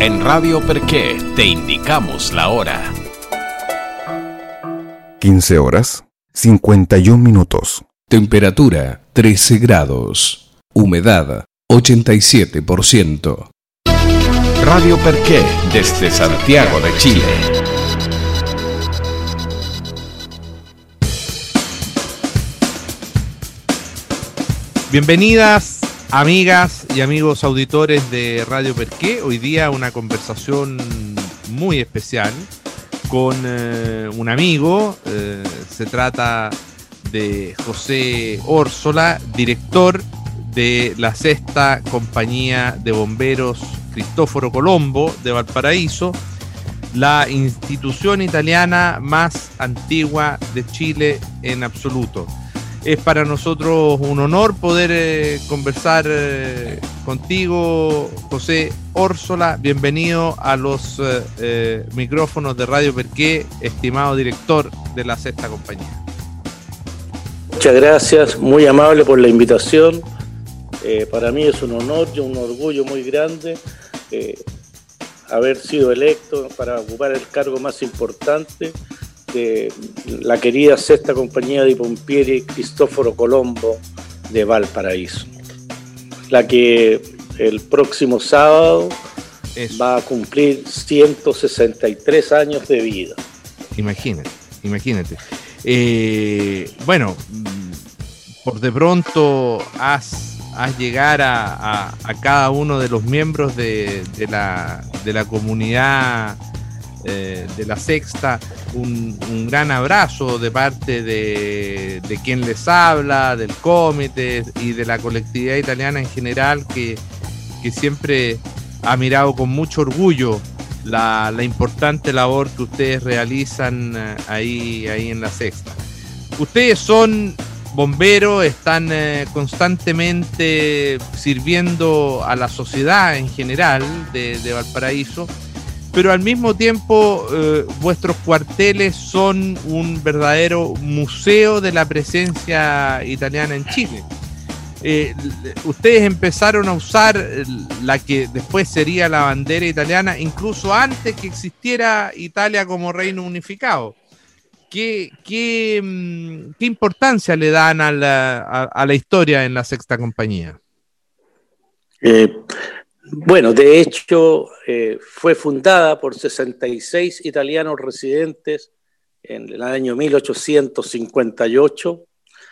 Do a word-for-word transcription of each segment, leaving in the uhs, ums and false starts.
En Radio Perqué te indicamos la hora. quince horas, cincuenta y un minutos. Temperatura trece grados. Humedad ochenta y siete por ciento. Radio Perqué desde Santiago de Chile. Bienvenidas, amigas y amigos auditores de Radio Perqué. Hoy día una conversación muy especial con eh, un amigo. Eh, se trata de José Órsola, director de la Sexta Compañía de Bomberos Cristóforo Colombo de Valparaíso, la institución italiana más antigua de Chile en absoluto. Es para nosotros un honor poder eh, conversar eh, contigo, José Órsola. Bienvenido a los eh, eh, micrófonos de Radio Perqué, estimado director de la Sexta Compañía. Muchas gracias, muy amable por la invitación. Eh, para mí es un honor y un orgullo muy grande eh, haber sido electo para ocupar el cargo más importante de la querida Sexta Compañía de Pompieri Cristóforo Colombo de Valparaíso, la que el próximo sábado Eso. va a cumplir ciento sesenta y tres años de vida. Imagínate, imagínate. Eh, bueno, por de pronto haz, haz llegar a, a, a cada uno de los miembros de, de, la, de la comunidad eh, de la Sexta un, un gran abrazo de parte de, de quien les habla, del comité y de la colectividad italiana en general, que, que siempre ha mirado con mucho orgullo La, la importante labor que ustedes realizan ahí, ahí en la Sexta. Ustedes son bomberos, están eh, constantemente sirviendo a la sociedad en general de, de Valparaíso, pero al mismo tiempo eh, vuestros cuarteles son un verdadero museo de la presencia italiana en Chile. Eh, ustedes empezaron a usar la que después sería la bandera italiana incluso antes que existiera Italia como reino unificado. ¿Qué, qué, qué importancia le dan a la, a, a la historia en la Sexta Compañía? Eh, bueno, de hecho eh, fue fundada por sesenta y seis italianos residentes en el año mil ochocientos cincuenta y ocho.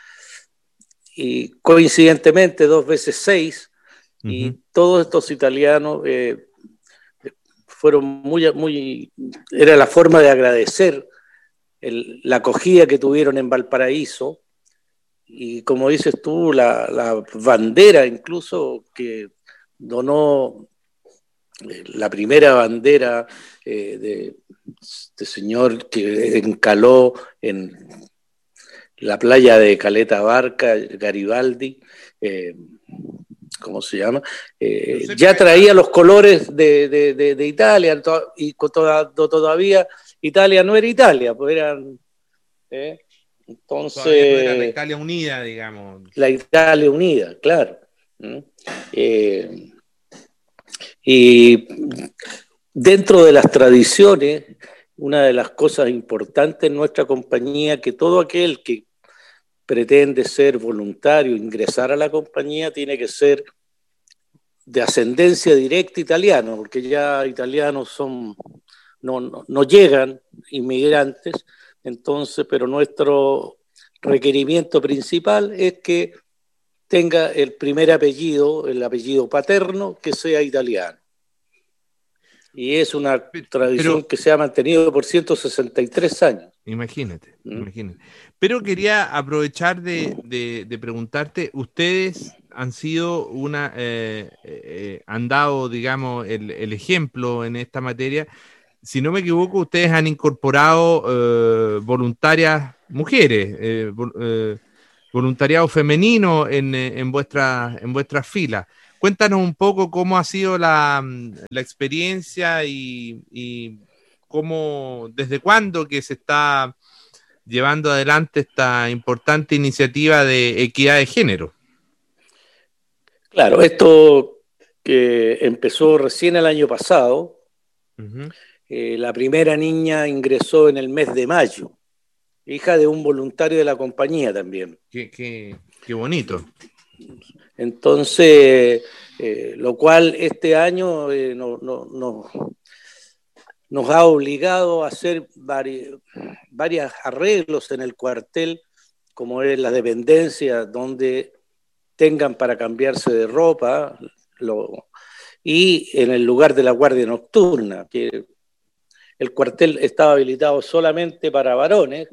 Y coincidentemente dos veces seis, uh-huh. y todos estos italianos eh, fueron muy, muy, era la forma de agradecer el, la acogida que tuvieron en Valparaíso, y como dices tú, la, la bandera incluso que donó, eh, la primera bandera eh, de este señor que encaló en la playa de Caleta Barca, Garibaldi, eh, ¿cómo se llama? Eh, ya traía los colores de, de, de, de Italia, y toda, todavía Italia no era Italia, pues eran... Eh, entonces... No era la Italia unida, digamos. La Italia unida, claro. Eh, y dentro de las tradiciones, una de las cosas importantes en nuestra compañía, que todo aquel que pretende ser voluntario, ingresar a la compañía, tiene que ser de ascendencia directa italiana, porque ya italianos son, no, no, no llegan inmigrantes, entonces, pero nuestro requerimiento principal es que tenga el primer apellido, el apellido paterno, que sea italiano. Y es una tradición pero, que se ha mantenido por ciento sesenta y tres años. Imagínate, ¿Mm? imagínate. Pero quería aprovechar de, de, de preguntarte, ustedes han sido una, eh, eh, han dado, digamos, el, el ejemplo en esta materia. Si no me equivoco, ustedes han incorporado eh, voluntarias mujeres, eh, eh, voluntariado femenino en, en vuestra, en vuestras filas. Cuéntanos un poco cómo ha sido la, la experiencia y, y cómo, desde cuándo que se está llevando adelante esta importante iniciativa de equidad de género. Claro, esto que empezó recién el año pasado, Uh-huh. Eh, la primera niña ingresó en el mes de mayo, hija de un voluntario de la compañía también. Qué, qué, qué bonito. Entonces, eh, lo cual este año eh, no, no, no, nos ha obligado a hacer varios varios arreglos en el cuartel, como es la dependencia, donde tengan para cambiarse de ropa, lo, y en el lugar de la guardia nocturna, que el cuartel estaba habilitado solamente para varones,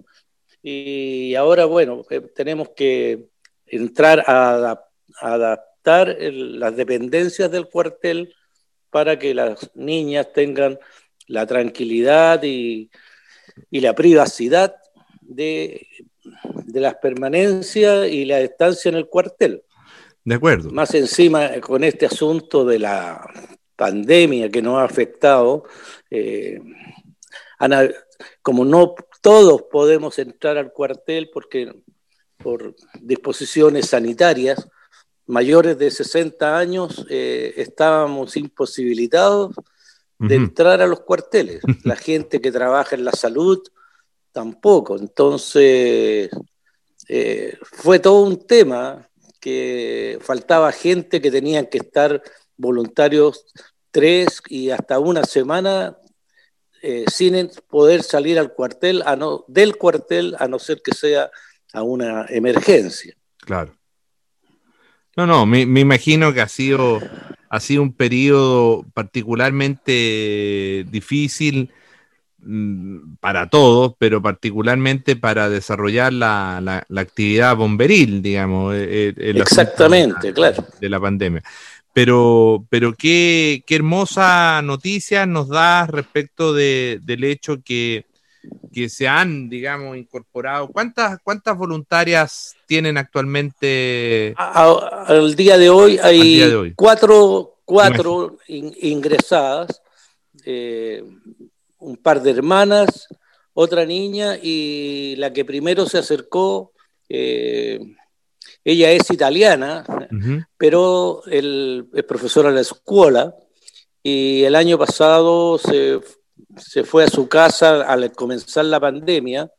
y ahora, bueno, eh, tenemos que entrar a, adap- a adaptar el, las dependencias del cuartel para que las niñas tengan la tranquilidad y, y la privacidad de, de las permanencias y la estancia en el cuartel. De acuerdo. Más encima, con este asunto de la pandemia que nos ha afectado, eh, han, como no todos podemos entrar al cuartel porque por disposiciones sanitarias, mayores de sesenta años eh, estábamos imposibilitados de uh-huh. entrar a los cuarteles. La gente que trabaja en la salud tampoco. Entonces eh, fue todo un tema que faltaba gente que tenían que estar voluntarios tres y hasta una semana eh, sin poder salir al cuartel, a no, del cuartel, a no ser que sea a una emergencia. Claro. No, no, me, me imagino que ha sido, ha sido un periodo particularmente difícil mmm, para todos, pero particularmente para desarrollar la, la, la actividad bomberil, digamos. El, el Exactamente, de la, claro. De la pandemia. Pero, pero qué, qué hermosa noticia nos da respecto de, del hecho que, que se han, digamos, incorporado. ¿Cuántas, cuántas voluntarias tienen actualmente? A, a, al día de hoy hay día de hoy. cuatro, cuatro in, ingresadas, eh, un par de hermanas, otra niña y la que primero se acercó. Eh, Ella es italiana, uh-huh. pero él es profesora en la escuela y el año pasado se, se fue a su casa al comenzar la pandemia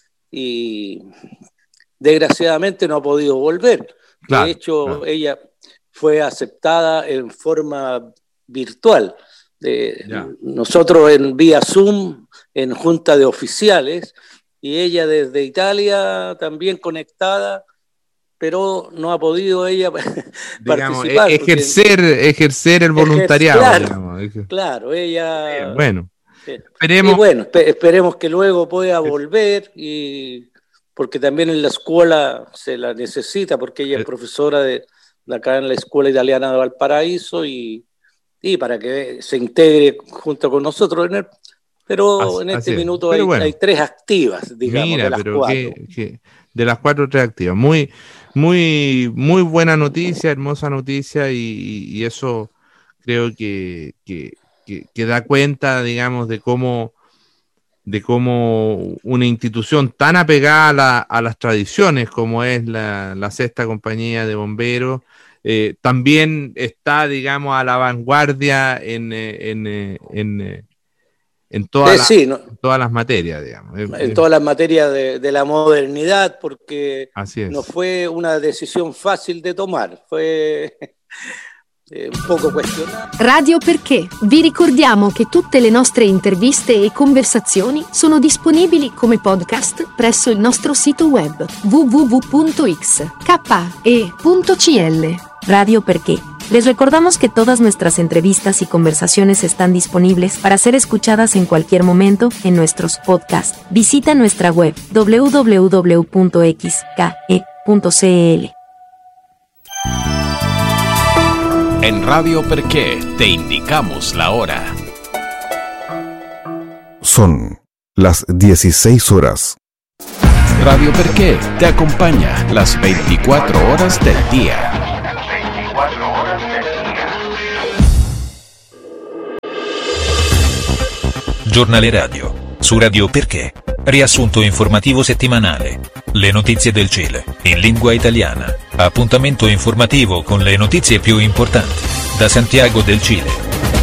y desgraciadamente no ha podido volver. Claro, de hecho, claro. ella fue aceptada en forma virtual. De, nosotros en vía Zoom, en junta de oficiales, y ella desde Italia también conectada, pero no ha podido ella digamos, participar. Ejercer, ejercer el voluntariado. Claro, digamos. claro, ella... Bien, bueno, eh, esperemos... Y bueno, esperemos que luego pueda volver, y porque también en la escuela se la necesita, porque ella es profesora de, de acá en la Escuela Italiana de Valparaíso, y, y para que se integre junto con nosotros en el... Pero así, en este minuto hay, bueno. hay tres activas, digamos, Mira, de las pero cuatro. Que, que de las cuatro, tres activas. Muy, muy, muy buena noticia, hermosa noticia, y, y eso creo que, que, que, que da cuenta, digamos, de cómo, de cómo una institución tan apegada a, la, a las tradiciones como es la, la Sexta Compañía de Bomberos, eh, también está, digamos, a la vanguardia en... en, en, en En todas, eh, sí, la, no, en todas las materias, digamos. En todas las materias de, de la modernidad, porque Así es. no fue una decisión fácil de tomar, fue eh, un poco cuestionada. Radio Perché. Vi ricordiamo che tutte le nostre interviste e conversazioni sono disponibili come podcast presso il nostro sito web w w w punto x k e punto c l. Radio Perché. Les recordamos que todas nuestras entrevistas y conversaciones están disponibles para ser escuchadas en cualquier momento en nuestros podcasts. Visita nuestra web w w w punto x k e punto c l. En Radio Perché te indicamos la hora. Son las dieciséis horas. Radio Perché te acompaña las veinticuatro horas del día. Giornale radio, su Radio Perché, riassunto informativo settimanale, le notizie del Cile, in lingua italiana, appuntamento informativo con le notizie più importanti, da Santiago del Cile.